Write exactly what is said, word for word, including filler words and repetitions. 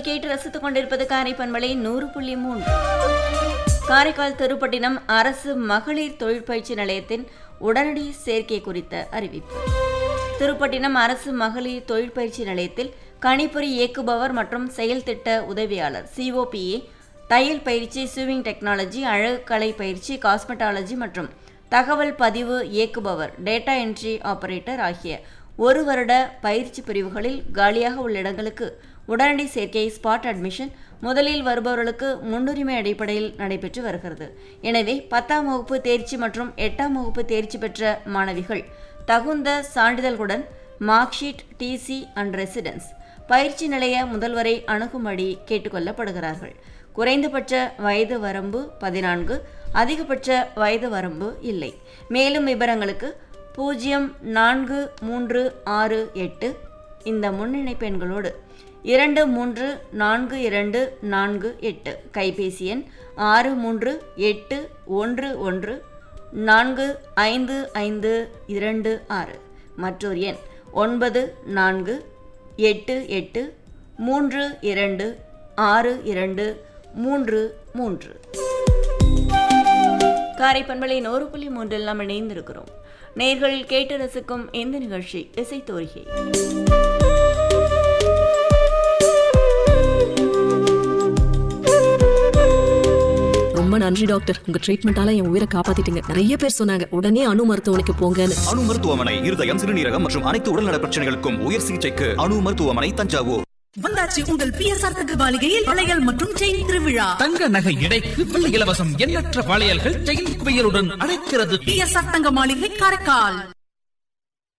கேட்டு ரசித்துக் கொண்டிருப்பது காரை பண்பலை நூறு புள்ளி மூன்று. காரைக்கால் திருப்பட்டினம் அரசு மகளிர் தொழிற்பயிற்சி நிலையத்தின் உடனடி சேர்க்கை குறித்த அறிவிப்பு. திருப்பட்டினம் அரசு மகளிர் தொழிற்பயிற்சி நிலையத்தில் கணிப்பொறி இயக்குபவர் மற்றும் செயல் திட்ட உதவியாளர் சிஓபிஏ, தையல் பயிற்சி, ஸ்விமிங் டெக்னாலஜி, அழகுக்கலை பயிற்சி, காஸ்மெட்டாலஜி மற்றும் தகவல் பதிவு இயக்குபவர், டேட்டா என்ட்ரி ஆபரேட்டர் ஆகிய ஒரு வருட பயிற்சி பிரிவுகளில் காலியாக உள்ள இடங்களுக்கு உடனடி சேர்க்கை ஸ்பாட் அட்மிஷன் முதலில் வருபவர்களுக்கு முன்னுரிமை அடிப்படையில் நடைபெற்று வருகிறது. எனவே பத்தாம் வகுப்பு தேர்ச்சி மற்றும் எட்டாம் வகுப்பு தேர்ச்சி பெற்ற மாணவிகள் தகுந்த சான்றிதழ்களுடன் mark sheet, DC and residence பயிற்சி நிலைய முதல்வரை அணுகும்படி கேட்டுக்கொள்ளப்படுகிறார்கள். குறைந்தபட்ச வயது வரம்பு பதினான்கு, அதிகபட்ச வயது வரம்பு இல்லை. மேலும் விவரங்களுக்கு பூஜ்ஜியம் நான்கு மூன்று ஆறு எட்டு இந்த முன்னிணைப்பு எண்களோடு இரண்டு மூன்று நான்கு இரண்டு நான்கு எட்டு, கைபேசி எண் ஆறு மூன்று எட்டு ஒன்று ஒன்று நான்கு ஐந்து ஐந்து இரண்டு ஆறு, மற்றொரு எண் ஒன்பது நான்கு எட்டு எட்டு மூன்று இரண்டு ஆறு இரண்டு மூன்று மூன்று. காரை பண்பலை நூறு புள்ளி மூன்றில் நாம் இணைந்திருக்கிறோம். நேர்கள் கேட்டு ரசிக்கும் இந்த நிகழ்ச்சி இசைத்தோரிகை. ரொம்ப நன்றி டாக்டர், உங்க ட்ரீட்மெண்டால என் உயிரை காப்பாத்திட்டீங்க. நிறைய பேர் சொன்னாங்க உடனே அணு மருத்துவமனைக்கு போங்கன்னு. அணு மருத்துவமனை இருதயம், சிறுநீரகம் மற்றும் அனைத்து உடல்நல பிரச்சனைகளுக்கும் உயர் சிகிச்சைக்கு அணு மருத்துவமனை, தஞ்சாவூர். வந்தாச்சு உங்கள் பிஎஸ்ஆர் தங்க மாளிகையில் வளையல் மற்றும் செயின் திருவிழா. தங்க நகை எடைக்கு வெள்ளி இலவசம். எண்ணற்ற வளையல்கள் செயின் குவியலுடன் அழைக்கிறது. பிஎஸ்ஆர் தங்க மாளிகை, காரைக்கால்.